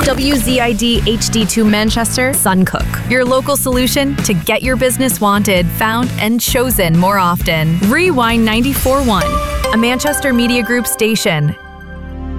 WZID HD2 Manchester, Suncook. Your local solution to get your business wanted, found, and chosen more often. Rewind 94.1, a Manchester Media Group station.